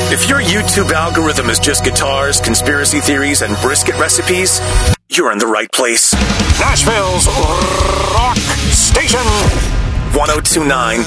If your YouTube algorithm is just guitars, conspiracy theories, and brisket recipes, you're in the right place. Nashville's Rock Station. 1029